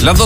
Las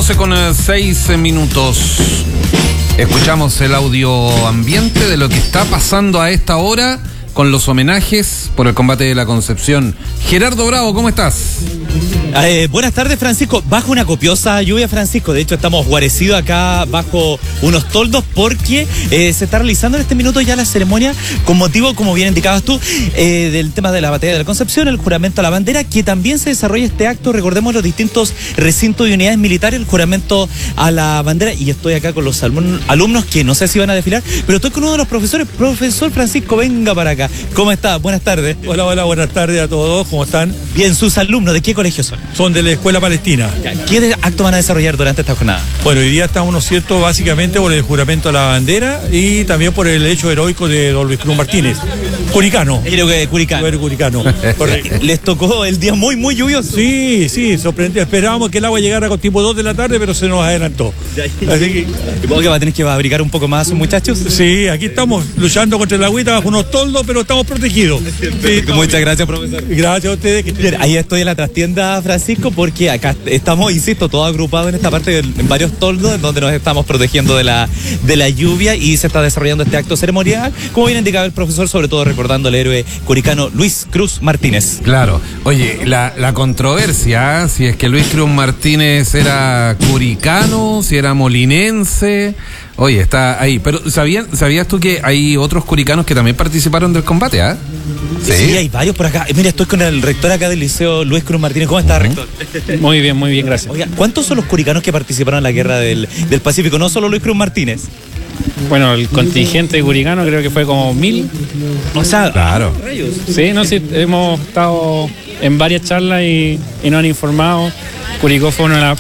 12:06. Escuchamos el audio ambiente de lo que está pasando a esta hora con los homenajes por el combate de la Concepción. Gerardo Bravo, ¿cómo estás? Buenas tardes, Francisco. Bajo una copiosa lluvia, Francisco. De hecho, estamos guarecidos acá bajo unos toldos porque se está realizando en este minuto ya la ceremonia con motivo, como bien indicabas tú, del tema de la batalla de la Concepción, el juramento a la bandera, que también se desarrolla este acto. Recordemos los distintos recintos y unidades militares, el juramento a la bandera. Y estoy acá con los alumnos que no sé si van a desfilar, pero estoy con uno de los profesores. Profesor Francisco, venga para acá. ¿Cómo está? Buenas tardes. Hola, buenas tardes a todos. ¿Cómo están? Bien, sus alumnos, ¿de qué colegio son? Son de la Escuela Palestina. ¿Qué acto van a desarrollar durante esta jornada? Bueno, hoy día estamos, ¿no es cierto?, básicamente por el juramento a la bandera y también por el hecho heroico de don Luis Cruz Martínez. Curicano. Curicano. ¿Les tocó el día muy lluvioso? Sí, sorprendente. Esperábamos que el agua llegara con tipo 2 de la tarde, pero se nos adelantó. Así que ¿supongo que va a tener que abrigar un poco más a sus muchachos? Sí, aquí estamos luchando contra el agüita bajo unos toldos, pero estamos protegidos. Sí, muchas gracias, profesor. Gracias a ustedes. Bien, ahí estoy en la trastienda, Francisco, porque acá estamos, insisto, todos agrupados en esta parte, en varios toldos, en donde nos estamos protegiendo de la lluvia, y se está desarrollando este acto ceremonial, como bien indicaba el profesor, sobre todo recordando al héroe curicano Luis Cruz Martínez. Claro. Oye, la controversia, si es que Luis Cruz Martínez era curicano, si era molinense. Oye, está ahí. Pero ¿sabías tú que hay otros curicanos que también participaron del combate, ah? Sí, hay varios por acá. Mira, estoy con el rector acá del Liceo, Luis Cruz Martínez. ¿Cómo está, rector? Muy bien, gracias. Oiga, ¿cuántos son los curicanos que participaron en la guerra del Pacífico? No solo Luis Cruz Martínez. Bueno, el contingente curicano creo que fue como 1000. O sea, claro. Sí, hemos estado en varias charlas y nos han informado. Curicó fue una de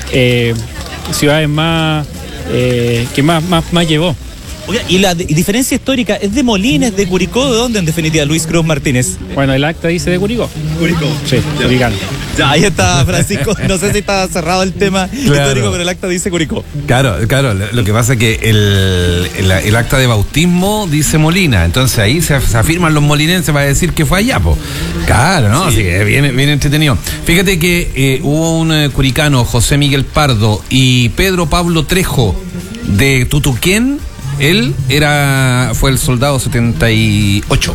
las ciudades más que más llevó. Oiga, ¿y la diferencia histórica es de Molines, de Curicó? ¿De dónde en definitiva Luis Cruz Martínez? Bueno, el acta dice de Curicó. Sí, curicano. Ya, ahí está, Francisco. No sé si está cerrado el tema histórico, pero el acta dice Curicó. Claro. Lo que pasa es que el acta de bautismo dice Molina. Entonces ahí se afirman los molinenses para decir que fue allá, po. Claro, ¿no? Sí, bien entretenido. Fíjate que hubo un curicano, José Miguel Pardo, y Pedro Pablo Trejo, de Tutuquén. Él fue el soldado 78.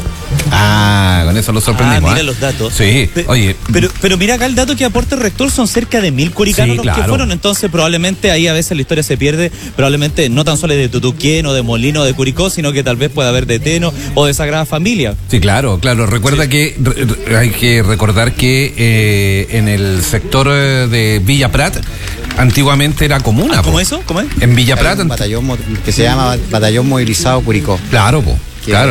Con eso lo sorprendimos. Mira los datos. Sí, oye. Pero mira acá el dato que aporta el rector, son cerca de 1000 curicanos los que fueron. Entonces probablemente ahí a veces la historia se pierde. Probablemente no tan solo de Tutuquén o de Molino o de Curicó, sino que tal vez pueda haber de Teno o de Sagrada Familia. Sí, claro. Recuerda que hay que recordar que en el sector de Villa Prat antiguamente era comuna. ¿Cómo eso? ¿Cómo es? En Villa Prat. Un batallón que se llama Batallón Movilizado Curicó. Claro, claro.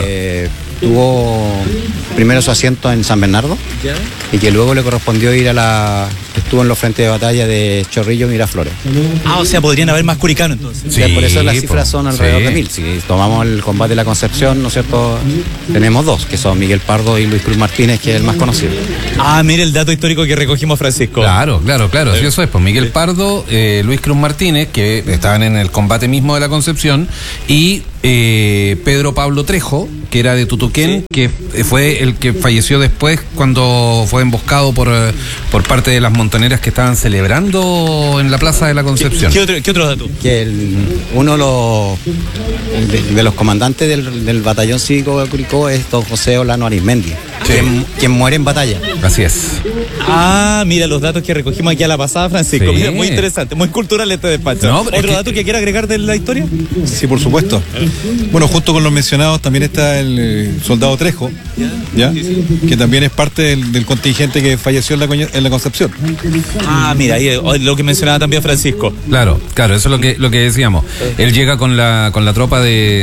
Tuvo primero su asiento en San Bernardo. ¿Ya? Y que luego le correspondió ir estuvo en los frentes de batalla de Chorrillo y Miraflores. O sea, podrían haber más curicanos entonces. Sí, por eso las cifras son alrededor de 1000. Si tomamos el combate de la Concepción, ¿no es cierto? Tenemos dos, que son Miguel Pardo y Luis Cruz Martínez, que es el más conocido. Mire el dato histórico que recogimos, Francisco. Claro. Sí, eso es. Pues Miguel Pardo, Luis Cruz Martínez, que estaban en el combate mismo de la Concepción, y Pedro Pablo Trejo, que era de Tutuquén, que fue el que falleció después cuando fue emboscado por parte de las montoneras que estaban celebrando en la Plaza de la Concepción. ¿Qué otro dato? Que uno de los comandantes del batallón cívico de Curicó es don José Olano Arismendi, quien muere en batalla. Así es. Mira los datos que recogimos aquí a la pasada, Francisco. Sí. Mira, muy interesante, muy cultural este despacho. ¿Otro dato que quiera agregar de la historia? Sí, por supuesto. Bueno, junto con los mencionados también está el soldado Trejo, ¿ya? Que también es parte del contingente que falleció en la Concepción. Mira, ahí lo que mencionaba también Francisco. Claro, eso es lo que decíamos. Él llega con la tropa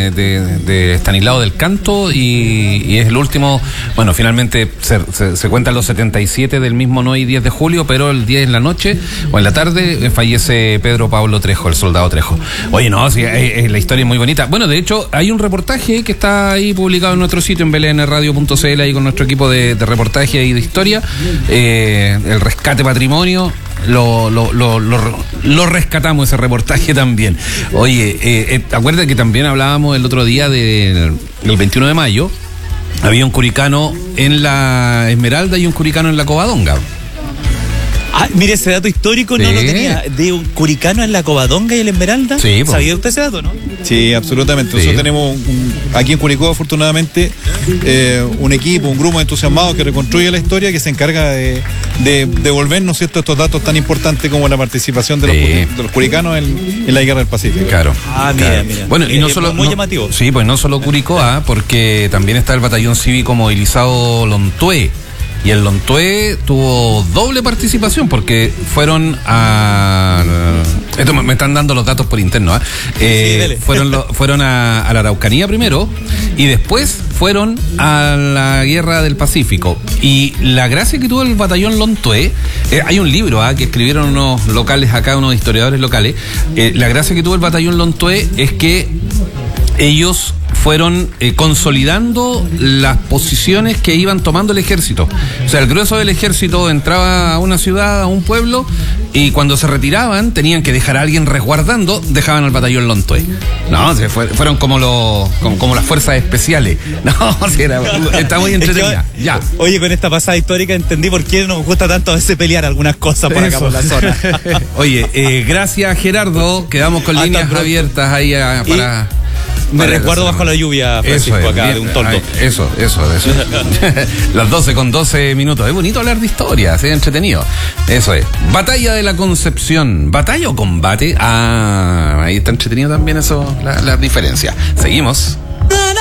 de Estanislao del Canto y es el último. Bueno, finalmente se cuentan los 77 del mismo 9 y 10 de julio, pero el 10 en la noche o en la tarde fallece Pedro Pablo Trejo, el soldado Trejo. Oye, no, sí, la historia es muy bonita. Bueno, de hecho, hay un reportaje que está ahí publicado en nuestro sitio en blnradio.cl, ahí con nuestro equipo de reportaje y de historia. El rescate patrimonio. Lo rescatamos ese reportaje también. Oye, acuérdate que también hablábamos el otro día del 21 de mayo. Había un curicano en la Esmeralda y un curicano en la Covadonga. Mire, ese dato histórico no Sí. lo tenía. De un Curicano en la Covadonga y el Esmeralda. Sí, po. ¿Sabía usted ese dato, no? Sí, absolutamente. Sí. Nosotros tenemos aquí en Curicó, afortunadamente, un equipo, un grupo de entusiasmados que reconstruye la historia, que se encarga de devolvernos, ¿cierto?, estos datos tan importantes como la participación de los curicanos en la Guerra del Pacífico. Claro. Mira. Bueno, y no solo. Muy no- llamativo. Sí, pues no solo Curicó, porque también está el batallón cívico movilizado Lontué. Y el Lontué tuvo doble participación porque fueron a. Esto me están dando los datos por interno. dele. Fueron a la Araucanía primero y después fueron a la Guerra del Pacífico. Y la gracia que tuvo el batallón Lontué, hay un libro que escribieron unos locales acá, unos historiadores locales. La gracia que tuvo el batallón Lontué es que ellos fueron consolidando las posiciones que iban tomando el ejército. O sea, el grueso del ejército entraba a una ciudad, a un pueblo, y cuando se retiraban tenían que dejar a alguien resguardando, dejaban al batallón Lontué. No, fueron como las fuerzas especiales. No, sí, está muy entretenida. Ya. Oye, con esta pasada histórica entendí por qué nos gusta tanto a veces pelear algunas cosas por acá, por la zona. Oye, gracias Gerardo, quedamos con Hasta líneas pronto. abiertas ahí para... Me resguardo bajo la lluvia, Francisco, Eso es, acá bien. de un toldo. Ay, eso. Las 12:12 minutos. Es bonito hablar de historia, es entretenido. Eso es. Batalla de la Concepción. ¿Batalla o combate? Ahí está entretenido también eso, la diferencia. Seguimos.